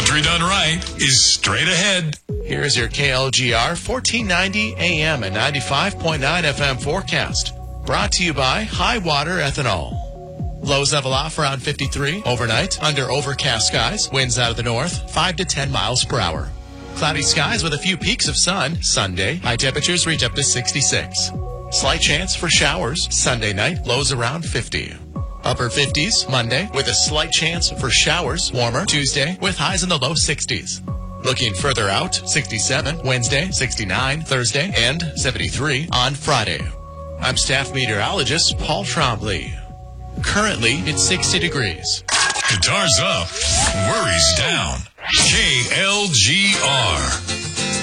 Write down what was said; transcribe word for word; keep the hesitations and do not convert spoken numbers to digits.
Country done right is straight ahead. Here's your K L G R fourteen ninety A M and ninety-five point nine F M forecast. Brought to you by High Water Ethanol. Lows level off around fifty-three. Overnight, under overcast skies. Winds out of the north, five to ten miles per hour. Cloudy skies with a few peaks of sun. Sunday, high temperatures reach up to sixty-six. Slight chance for showers. Sunday night, lows around fifty. Upper fifties Monday with a slight chance for showers. Warmer Tuesday with highs in the low sixties. Looking further out, sixty-seven Wednesday, sixty-nine Thursday, and seventy-three on Friday. I'm staff meteorologist Paul Trombley. Currently, it's sixty degrees. Guitars up, worries down. K L G R.